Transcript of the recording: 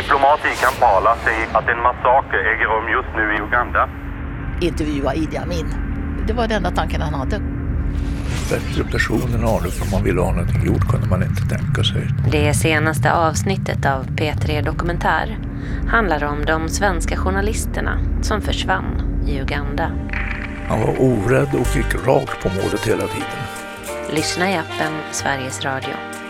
diplomat i Kampala säger att en massaker äger rum just nu i Uganda. Intervjua Idi Amin. Det var den enda tanken han hade. Bättre person än Arnulf om man ville ha någonting gjort kunde man inte tänka sig. Det senaste avsnittet av P3 Dokumentär handlar om de svenska journalisterna som försvann i Uganda. Han var orädd och gick rakt på målet hela tiden. Lyssna i appen Sveriges Radio.